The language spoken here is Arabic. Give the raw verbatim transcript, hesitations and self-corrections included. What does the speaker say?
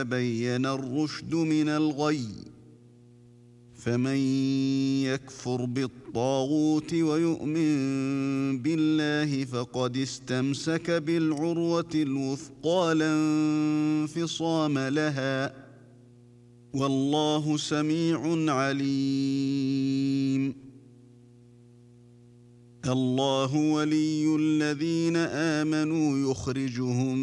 تبين الرشد من الغي فمن يكفر بالطاغوت ويؤمن بالله فقد استمسك بالعروة الوثقى لا انفصام لها والله سميع عليم. الله ولي الذين آمنوا يخرجهم